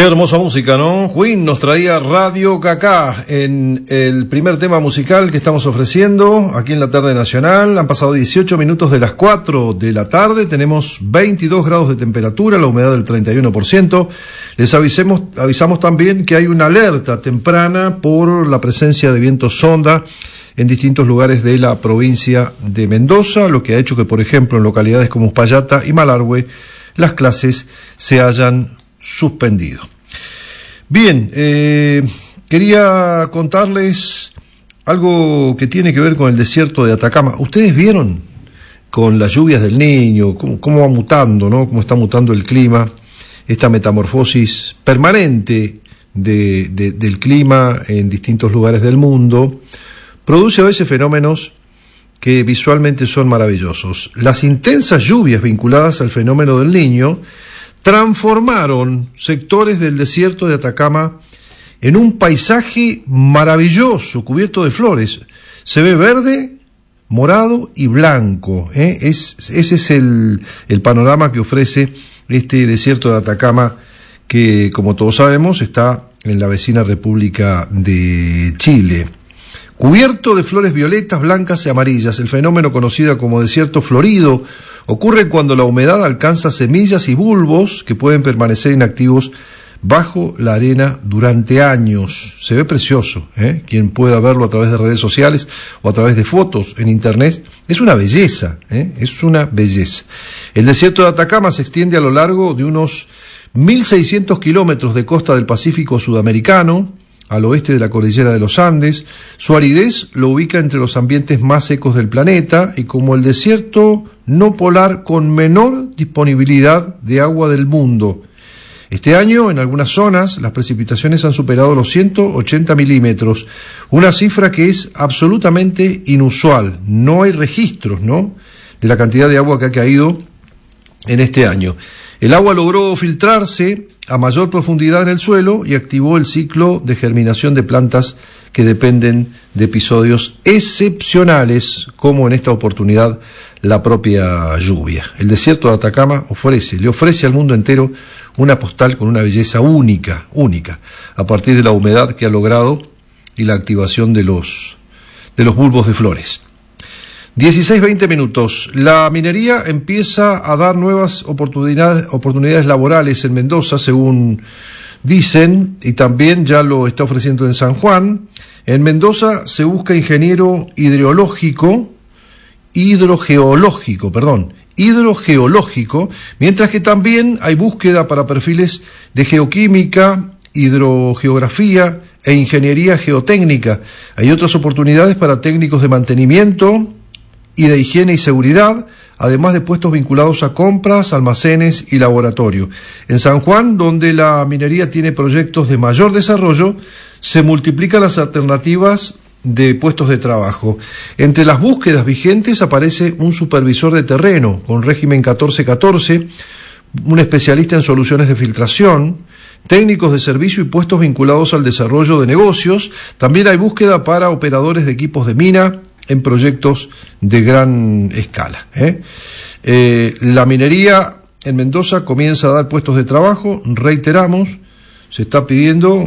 Qué hermosa música, ¿no? Queen nos traía Radio Cacá en el primer tema musical que estamos ofreciendo aquí en la tarde nacional. Han pasado 18 minutos de las 4 de la tarde, tenemos 22 grados de temperatura, la humedad del 31%. Les avisamos también que hay una alerta temprana por la presencia de viento sonda en distintos lugares de la provincia de Mendoza, lo que ha hecho que, por ejemplo, en localidades como Uspallata y Malargüe, las clases se hayan suspendido. Bien, quería contarles algo que tiene que ver con el desierto de Atacama. ¿Ustedes vieron con las lluvias del Niño, cómo va mutando, ¿no? Cómo está mutando el clima, esta metamorfosis permanente del clima en distintos lugares del mundo, produce a veces fenómenos que visualmente son maravillosos. Las intensas lluvias vinculadas al fenómeno del Niño transformaron sectores del desierto de Atacama en un paisaje maravilloso, cubierto de flores. Se ve verde, morado y blanco. Ese es el panorama que ofrece este desierto de Atacama, que, como todos sabemos, está en la vecina República de Chile. Cubierto de flores violetas, blancas y amarillas, el fenómeno conocido como desierto florido ocurre cuando la humedad alcanza semillas y bulbos que pueden permanecer inactivos bajo la arena durante años. Se ve precioso, quien pueda verlo a través de redes sociales o a través de fotos en internet, es una belleza, es una belleza. El desierto de Atacama se extiende a lo largo de unos 1.600 kilómetros de costa del Pacífico sudamericano, al oeste de la cordillera de los Andes. Su aridez lo ubica entre los ambientes más secos del planeta y como el desierto no polar con menor disponibilidad de agua del mundo. Este año, en algunas zonas, las precipitaciones han superado los 180 milímetros, una cifra que es absolutamente inusual. No hay registros, ¿no?, de la cantidad de agua que ha caído en este año. El agua logró filtrarse a mayor profundidad en el suelo y activó el ciclo de germinación de plantas que dependen de episodios excepcionales, como en esta oportunidad la propia lluvia. El desierto de Atacama le ofrece al mundo entero una postal con una belleza única, a partir de la humedad que ha logrado y la activación de los bulbos de flores. 16-20 minutos. La minería empieza a dar nuevas oportunidades laborales en Mendoza, según dicen, y también ya lo está ofreciendo en San Juan. En Mendoza se busca ingeniero hidrogeológico, mientras que también hay búsqueda para perfiles de geoquímica, hidrogeografía e ingeniería geotécnica. Hay otras oportunidades para técnicos de mantenimiento y de higiene y seguridad, además de puestos vinculados a compras, almacenes y laboratorio. En San Juan, donde la minería tiene proyectos de mayor desarrollo, se multiplican las alternativas de puestos de trabajo. Entre las búsquedas vigentes aparece un supervisor de terreno con régimen 1414, un especialista en soluciones de filtración, técnicos de servicio y puestos vinculados al desarrollo de negocios. También hay búsqueda para operadores de equipos de mina en proyectos de gran escala. La minería en Mendoza comienza a dar puestos de trabajo. Reiteramos, se están pidiendo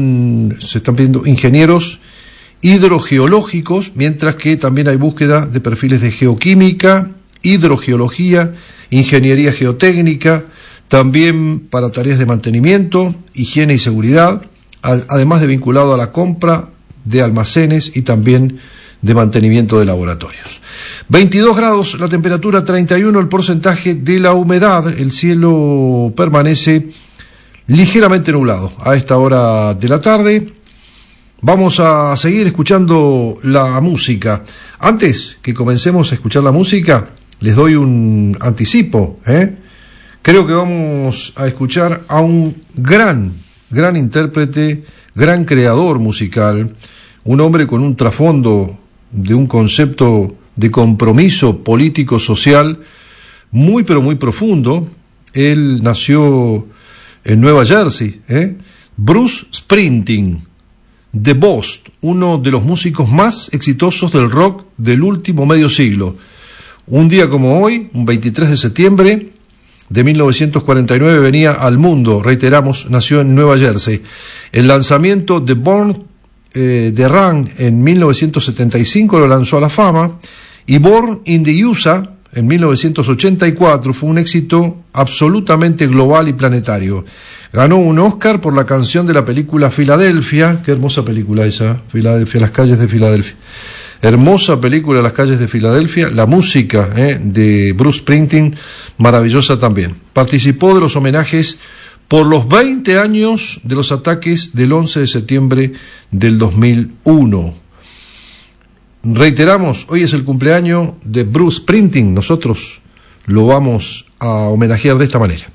ingenieros hidrogeológicos, mientras que también hay búsqueda de perfiles de geoquímica, hidrogeología, ingeniería geotécnica, también para tareas de mantenimiento, higiene y seguridad, además de vinculado a la compra de almacenes y también de mantenimiento de laboratorios. 22 grados, la temperatura 31, el porcentaje de la humedad, el cielo permanece ligeramente nublado a esta hora de la tarde. Vamos a seguir escuchando la música. Antes que comencemos a escuchar la música, les doy un anticipo. Creo que vamos a escuchar a un gran intérprete, gran creador musical, un hombre con un trasfondo de un concepto de compromiso político-social muy pero muy profundo. Él nació en Nueva Jersey, Bruce Springsteen, The Boss, uno de los músicos más exitosos del rock del último medio siglo. Un día como hoy, un 23 de septiembre, de 1949 venía al mundo, reiteramos, nació en Nueva Jersey. El lanzamiento de Born the Run en 1975 lo lanzó a la fama, y Born in the USA en 1984 fue un éxito absolutamente global y planetario. Ganó un Oscar por la canción de la película Filadelfia. Qué hermosa película esa, Filadelfia, las calles de Filadelfia. Hermosa película, Las calles de Filadelfia. La música de Bruce Springsteen, maravillosa también. Participó de los homenajes por los 20 años de los ataques del 11 de septiembre del 2001. Reiteramos, hoy es el cumpleaños de Bruce Springsteen. Nosotros lo vamos a homenajear de esta manera.